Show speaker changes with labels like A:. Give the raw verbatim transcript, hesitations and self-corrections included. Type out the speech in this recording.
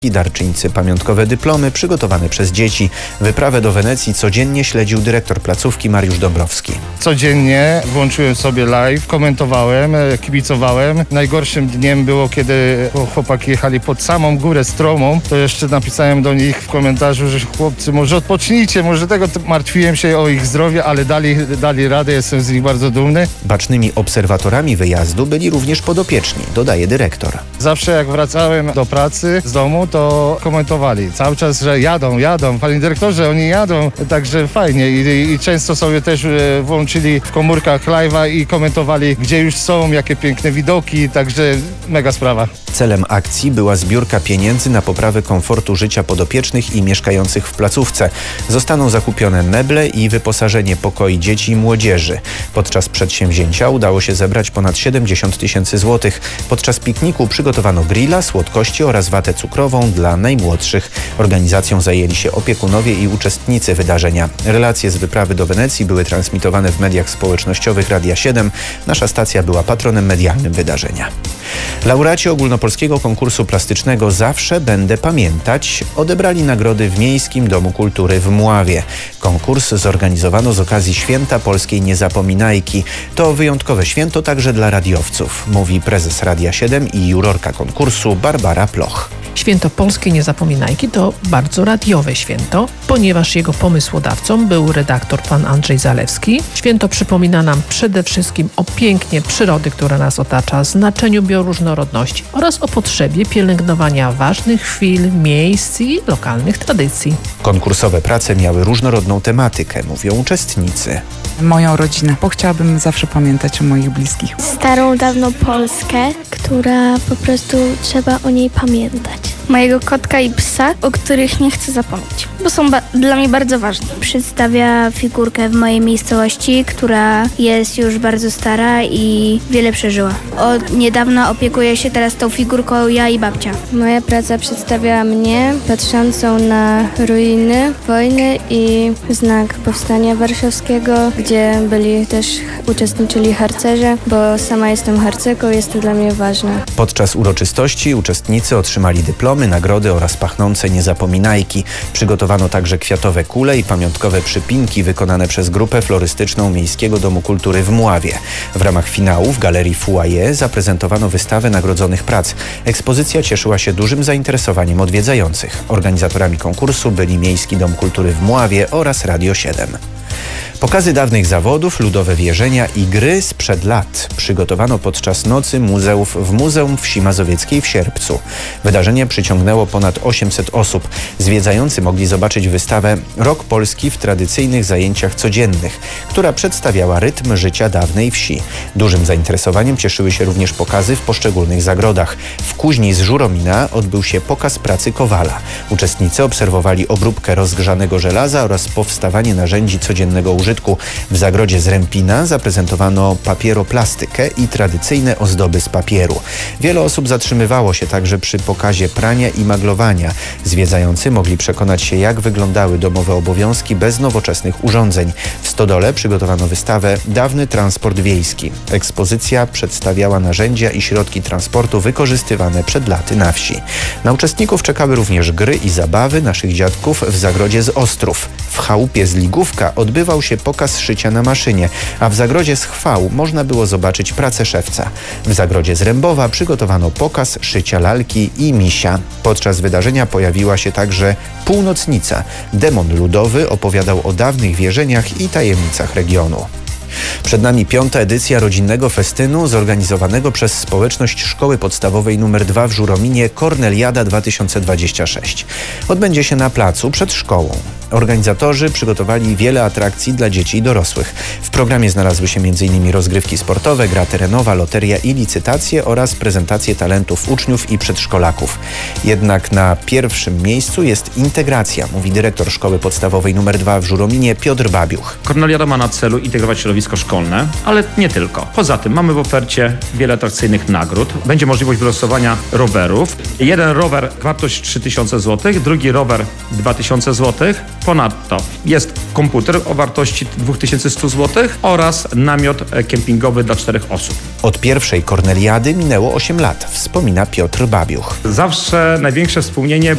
A: i darczyńcy pamiątkowe dyplomy przygotowane przez dzieci. Wyprawę do Wenecji codziennie śledził dyrektor placówki Mariusz Dąbrowski.
B: Codziennie włączyłem sobie live, komentowałem, kibicowałem. Najgorszym dniem było, kiedy chłopaki jechali pod samą górę stromą. To jeszcze napisałem do nich w komentarzu, że chłopcy, może odpocznijcie, może tego martwiłem się o ich zdrowie, ale dali, dali radę, jestem z nich bardzo dumny.
A: Bacznymi obserwatorami wyjazdu byli również podopieczni, dodaje dyrektor.
B: Zawsze jak wracałem do pracy z domu, to komentowali cały czas, że jadą, jadą. Panie dyrektorze, oni jadą, także fajnie. I, i często sobie też włączyli w komórkach live'a i komentowali, gdzie już są, jakie piękne widoki, także mega sprawa.
A: Celem akcji była zbiórka pieniędzy na poprawę komfortu życia podopiecznych i mieszkających w placówce. Zostaną zakupione meble i wyposażenie pokoi dzieci i młodzieży. Podczas przedsięwzięcia udało się zebrać ponad siedemdziesiąt tysięcy złotych. Podczas pikniku przygotowano grilla, słodkości oraz watę cukrową dla najmłodszych. Organizacją zajęli się opiekunowie i uczestnicy wydarzenia. Relacje z wyprawy do Wenecji były transmitowane w mediach społecznościowych Radia siedem. Nasza stacja była patronem medialnym wydarzenia. Laureaci ogólnopolskiego konkursu plastycznego Zawsze będę pamiętać odebrali nagrody w Miejskim Domu Kultury w Mławie. Konkurs zorganizowano z okazji Święta Polskiej Niezapominajki. To wyjątkowe święto także dla radiowców, mówi prezes Radia siedem i jurorka konkursu Barbara Ploch.
C: Święto Polskiej Niezapominajki to bardzo radiowe święto, ponieważ jego pomysłodawcą był redaktor pan Andrzej Zalewski. Święto przypomina nam przede wszystkim o pięknie przyrody, która nas otacza, znaczeniu bioróżnorodności oraz o potrzebie pielęgnowania ważnych chwil, miejsc i lokalnych tradycji.
A: Konkursowe prace miały różnorodną tematykę, mówią uczestnicy.
D: Moją rodzinę, bo chciałabym zawsze pamiętać o moich bliskich.
E: Starą, dawną Polskę, która po prostu trzeba o niej pamiętać. Mojego kotka i psa, o których nie chcę zapomnieć, bo są ba- dla mnie bardzo ważne. Przedstawia figurkę w mojej miejscowości, która jest już bardzo stara i wiele przeżyła. Od niedawna opiekuję się teraz tą figurką ja i babcia. Moja praca przedstawia mnie patrzącą na ruiny wojny i znak Powstania Warszawskiego, gdzie byli też, uczestniczyli harcerze, bo sama jestem harcerką, jest to dla mnie ważne.
A: Podczas uroczystości uczestnicy otrzymali dyplomy, nagrody oraz pachnące niezapominajki. Przygotowano także kwiatowe kule i pamiątkowe przypinki wykonane przez grupę florystyczną Miejskiego Domu Kultury w Mławie. W ramach finału w galerii Foyer zaprezentowano wystawę nagrodzonych prac. Ekspozycja cieszyła się dużym zainteresowaniem odwiedzających. Organizatorami konkursu byli Miejski Dom Kultury w Mławie oraz Radio siedem. Pokazy dawnych zawodów, ludowe wierzenia i gry sprzed lat przygotowano podczas Nocy Muzeów w Muzeum Wsi Mazowieckiej w Sierpcu. Wydarzenie przyciągnęło ponad osiemset osób. Zwiedzający mogli zobaczyć wystawę Rok Polski w tradycyjnych zajęciach codziennych, która przedstawiała rytm życia dawnej wsi. Dużym zainteresowaniem cieszyły się również pokazy w poszczególnych zagrodach. W Kuźni z Żuromina odbył się pokaz pracy kowala. Uczestnicy obserwowali obróbkę rozgrzanego żelaza oraz powstawanie narzędzi codziennego użytku. W zagrodzie z Rępina zaprezentowano papieroplastykę i tradycyjne ozdoby z papieru. Wiele osób zatrzymywało się także przy pokazie prania i maglowania. Zwiedzający mogli przekonać się, jak wyglądały domowe obowiązki bez nowoczesnych urządzeń. W Stodole przygotowano wystawę Dawny transport wiejski. Ekspozycja przedstawiała narzędzia i środki transportu wykorzystywane przed laty na wsi. Na uczestników czekały również gry i zabawy naszych dziadków w zagrodzie z Ostrów. W chałupie z Ligówka odbywał się pokaz szycia na maszynie, a w zagrodzie z Chwał można było zobaczyć pracę szewca. W zagrodzie z Rębowa przygotowano pokaz szycia lalki i misia. Podczas wydarzenia pojawiła się także północnica. Demon ludowy opowiadał o dawnych wierzeniach i tajemnicach regionu. Przed nami piąta edycja rodzinnego festynu zorganizowanego przez społeczność Szkoły Podstawowej nr dwa w Żurominie Korneliada dwa tysiące dwadzieścia sześć. Odbędzie się na placu przed szkołą. Organizatorzy przygotowali wiele atrakcji dla dzieci i dorosłych. W programie znalazły się między innymi rozgrywki sportowe, gra terenowa, loteria i licytacje oraz prezentacje talentów uczniów i przedszkolaków. Jednak na pierwszym miejscu jest integracja, mówi dyrektor Szkoły Podstawowej nr dwa w Żurominie Piotr Babiuch.
F: Korneliada ma na celu integrować środowisko szkolne, ale nie tylko. Poza tym mamy w ofercie wiele atrakcyjnych nagród. Będzie możliwość wylosowania rowerów. Jeden rower wartość trzy tysiące złotych, drugi rower dwa tysiące złotych. Ponadto jest komputer o wartości dwa tysiące sto złotych oraz namiot kempingowy dla czterech osób.
A: Od pierwszej Korneliady minęło osiem lat, wspomina Piotr Babiuch.
F: Zawsze największe wspomnienie